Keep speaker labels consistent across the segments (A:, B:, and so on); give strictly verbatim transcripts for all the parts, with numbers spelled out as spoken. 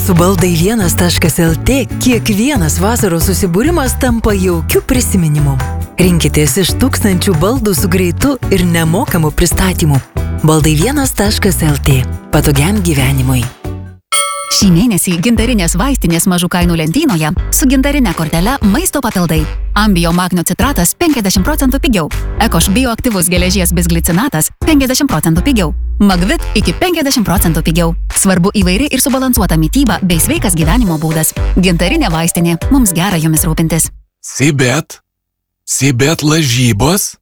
A: Su baldai vienas taškas el tė kiekvienas vasaros susibūrimas tampa jaukiu prisiminimu. Rinkitės iš tūkstančių baldų su greitu ir nemokamu pristatymu. baldai vienas taškas el tė. Patogiam gyvenimui.
B: Šį mėnesį gintarinės vaistinės mažų kainų lentynoje su gintarine kortele maisto papildai. Ambio magnio citratas penkiasdešimt procentų pigiau. Ekoš bioaktyvus geležies bisglicinatas penkiasdešimt procentų pigiau. Magvit iki penkiasdešimt procentų pigiau. Svarbu įvairi ir subalansuota mityba bei sveikas gyvenimo būdas. Gintarinė vaistinė. Mums gera jomis rūpintis.
C: Sibet. Sibet lažybos.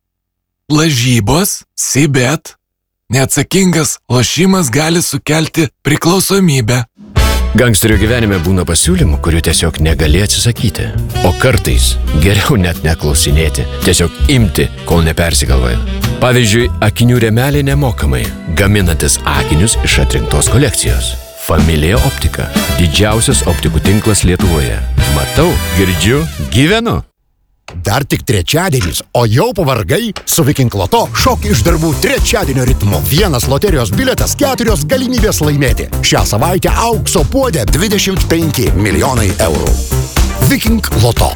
C: Lažybos. Sibet. Neatsakingas lošimas gali sukelti priklausomybę.
D: Gangsterių gyvenime būna pasiūlymų, kurių tiesiog negali atsisakyti. O kartais geriau net neklausinėti, tiesiog imti, kol nepersigalvoja. Pavyzdžiui, akinių rėmeliai nemokamai, gaminantis akinius iš atrinktos kolekcijos. Familija Optika – didžiausias optikų tinklas Lietuvoje. Matau, girdžiu, gyvenu.
E: Dar tik trečiadienis, o jau pavargai? Su Viking Loto šok iš darbų trečiadienio ritmu. Vienas loterijos bilietas, keturios galimybės laimėti. Šią savaitę aukso puodė dvidešimt penki milijonai eurų. Viking Loto.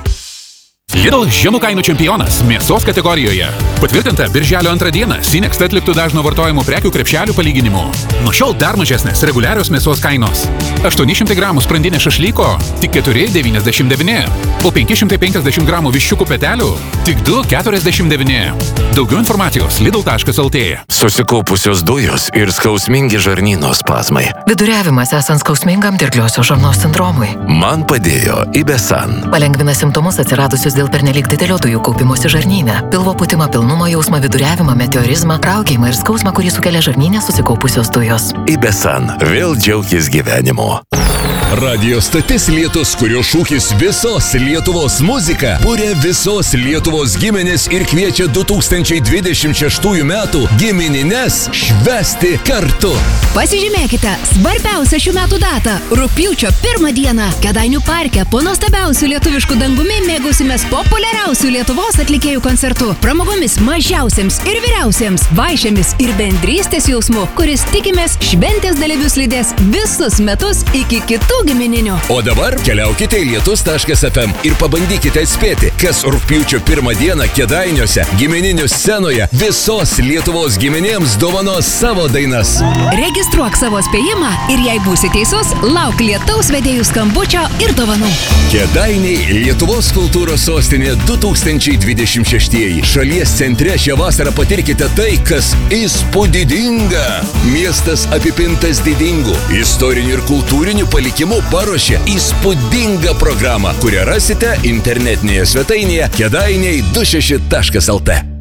F: Lidl žemų kainų čempionas mėsos kategorijoje. Patvirtinta birželio antrą dieną Sinext atliktų dažno vartojimų prekių krepšelių palyginimu. Nuo šiol dar mažesnės reguliarios mėsos kainos. aštuoni šimtai gramų sprandinė šašlyko tik keturi devyniasdešimt devyni, o penki šimtai penkiasdešimt gramų viščiukų petelių tik du keturiasdešimt devyni. Daugiau informacijos lidl taškas el tė.
G: Susikaupusios dujos ir skausmingi žarnyno spazmai.
H: Viduriavimas esant skausmingam dirgliosios žarnos sindromui.
G: Man padėjo Ibesan.
H: Palengvina simptomus atsiradusius dėl pernelyg didelio dujų kaupimosi žarnyne, pilvo pūtimą, pilnumo jausmą, viduriavimą, meteorizmą, raukėjimą ir skausmą, kurį sukelia žarnyne susikaupusios dujos.
G: Ibesan. Vėl džiaukis gyvenimu.
I: Radio stotis Lietus, kurio šūkis visos Lietuvos muzika, būrė visos Lietuvos giminės ir kviečia du tūkstančiai dvidešimt šeštųjų metų giminines švęsti kartu.
J: Pasižymėkite svarbiausią šių metų datą. Rugpjūčio pirmą dieną Kėdainių parke po nuostabiausių lietuviškų dangumi mėgausimės populiariausių Lietuvos atlikėjų koncertų. Pramogomis mažiausiems ir vyriausiems, vaišėmis ir bendrystės jausmu, kuris tikimės šventės dalyvius lydės visus metus iki kitų gimininių.
I: O dabar keliaukite į lietus taškas ef em ir pabandykite atspėti, kas rugpjūčio pirmą dieną Kėdainiuose gimininių scenoje visos Lietuvos giminėms dovanos savo dainas.
J: Registruok savo spėjimą ir jei būsi teisus, lauk lietaus vedėjų skambučio ir dovanų.
I: Kėdainiai Lietuvos kultūros sostinė du tūkstančiai dvidešimt šeštieji. Šalies centre šią vasarą patirkite tai, kas įspūdinga. Miestas apipintas didingų, istorinių ir kultūrinių palikimų paruošė įspūdingą programą, kurią rasite internetinėje svetainėje kėdainiai du šeši taškas el tė.